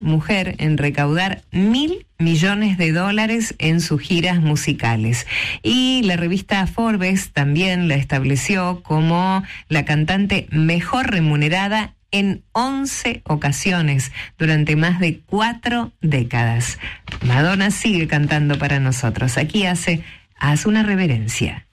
mujer en recaudar $1.000 millones en sus giras musicales. Y la revista Forbes también la estableció como la cantante mejor remunerada en 11 ocasiones durante más de 4 décadas. Madonna sigue cantando para nosotros. Aquí hace una reverencia.